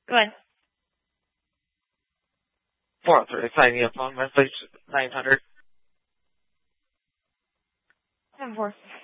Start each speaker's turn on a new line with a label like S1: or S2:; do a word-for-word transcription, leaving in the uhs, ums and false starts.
S1: Go ahead.
S2: four oh three, sign me up on message nine hundred.
S1: seven four.